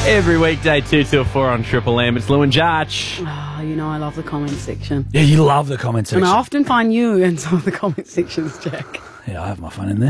Every weekday, 2 till 4 on Triple M. It's Lou and Jarch. Oh, you know I love the comment section. Yeah, you love the comment section. And I often find you in some of the comment sections, Jack. Yeah, I have my phone in there.